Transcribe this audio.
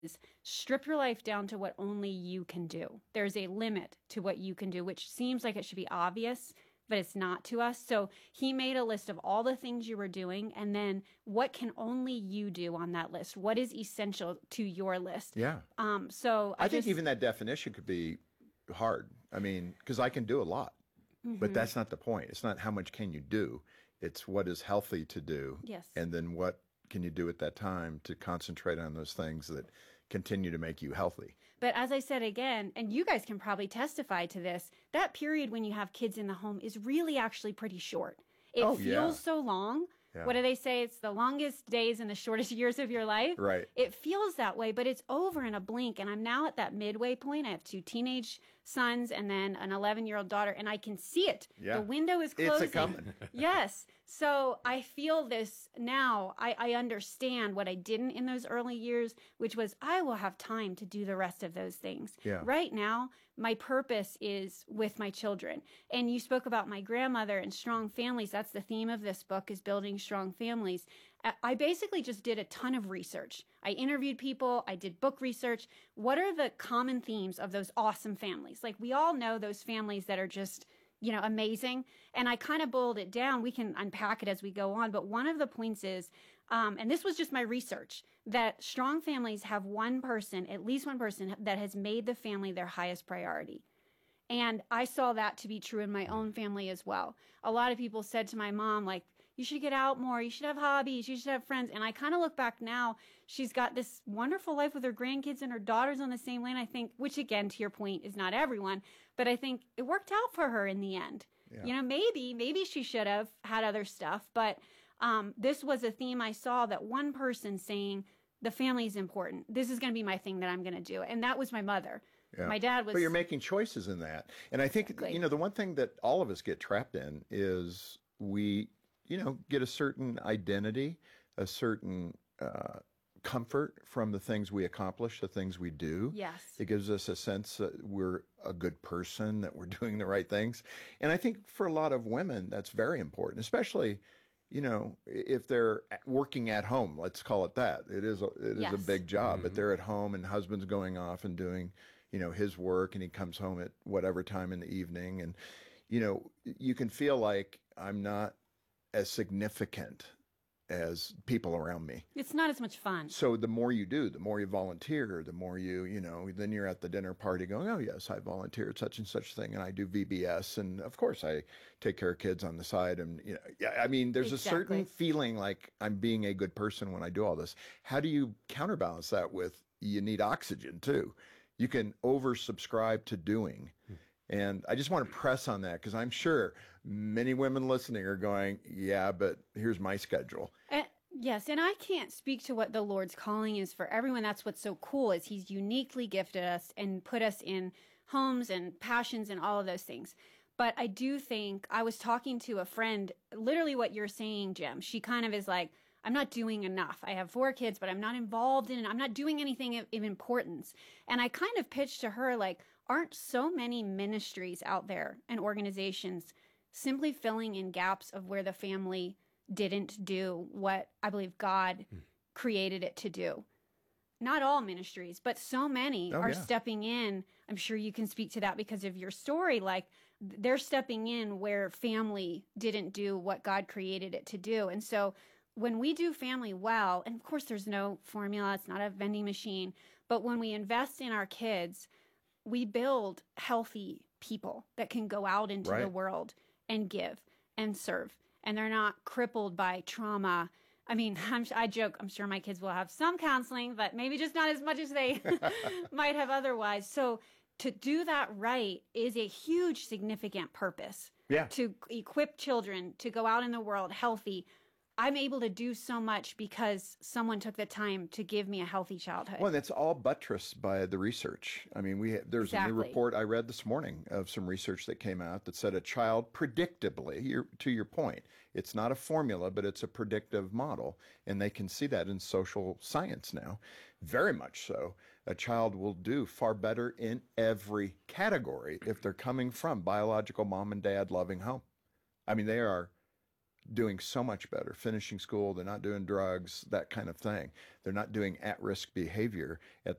strip your life down to what only you can do. There's a limit to what you can do, which seems like it should be obvious, but it's not to us. So he made a list of all the things you were doing, and then what can only you do on that list? What is essential to your list? Yeah. So I think even that definition could be hard. I mean, because I can do a lot, but that's not the point. It's not how much can you do. It's what is healthy to do. Yes. And then what can you do at that time to concentrate on those things that continue to make you healthy. But as I said again, and you guys can probably testify to this, that period when you have kids in the home is really actually pretty short. It feels so long. Yeah. What do they say? It's the longest days and the shortest years of your life. Right. It feels that way, but it's over in a blink. And I'm now at that midway point. I have 2 teenage sons and then an 11-year-old daughter, and I can see it. Yeah. The window is closing. It's a-coming. Yes. So I feel this now. I understand what I didn't in those early years, which was I will have time to do the rest of those things. Yeah. Right now, my purpose is with my children. And you spoke about my grandmother and strong families. That's the theme of this book, is building strong families. I basically just did a ton of research. I interviewed people. I did book research. What are the common themes of those awesome families? Like, we all know those families that are just, amazing. And I kind of boiled it down. We can unpack it as we go on. But one of the points is, and this was just my research, that strong families have one person, at least one person, that has made the family their highest priority. And I saw that to be true in my own family as well. A lot of people said to my mom, like, you should get out more. You should have hobbies. You should have friends. And I kind of look back now, she's got this wonderful life with her grandkids and her daughters on the same lane, I think, which again, to your point, is not everyone. But I think it worked out for her in the end. Yeah. Maybe she should have had other stuff. But this was a theme I saw, that one person saying, the family is important. This is going to be my thing that I'm going to do. And that was my mother. Yeah. My dad was... But you're making choices in that. And I think, the one thing that all of us get trapped in is we, get a certain identity, a certain comfort from the things we accomplish, the things we do. Yes. It gives us a sense that we're a good person, that we're doing the right things. And I think for a lot of women, that's very important, especially... if they're working at home, let's call it that. It is a big job, but they're at home and husband's going off and doing, his work, and he comes home at whatever time in the evening. And, you can feel like I'm not as significant as people around me. It's not as much fun. So the more you do, the more you volunteer, the more then you're at the dinner party going, oh, yes, I volunteered such and such thing, and I do VBS. And of course, I take care of kids on the side. And, there's a certain feeling like I'm being a good person when I do all this. How do you counterbalance that with, you need oxygen too? You can oversubscribe to doing. And I just want to press on that, because I'm sure many women listening are going, yeah, but here's my schedule. Yes, and I can't speak to what the Lord's calling is for everyone. That's what's so cool, is he's uniquely gifted us and put us in homes and passions and all of those things. But I do think, I was talking to a friend, literally what you're saying, Jim. She kind of is like, I'm not doing enough. I have 4 kids, but I'm not involved in it. I'm not doing anything of importance. And I kind of pitched to her, like, aren't so many ministries out there and organizations simply filling in gaps of where the family didn't do what I believe God created it to do? Not all ministries, but so many are stepping in. I'm sure you can speak to that because of your story. Like, they're stepping in where family didn't do what God created it to do. And so when we do family well, and of course there's no formula, it's not a vending machine, but when we invest in our kids, we build healthy people that can go out into the world and give and serve. And they're not crippled by trauma. I mean, I joke, I'm sure my kids will have some counseling, but maybe just not as much as they might have otherwise. So to do that right is a huge, significant purpose. Yeah. To equip children to go out in the world healthy. I'm able to do so much because someone took the time to give me a healthy childhood. Well, that's all buttressed by the research. I mean, there's a new report I read this morning of some research that came out that said a child predictably, to your point, it's not a formula, but it's a predictive model. And they can see that in social science now, very much so. A child will do far better in every category if they're coming from biological mom and dad loving home. I mean, they are doing so much better, finishing school. They're not doing drugs, that kind of thing. They're not doing at-risk behavior at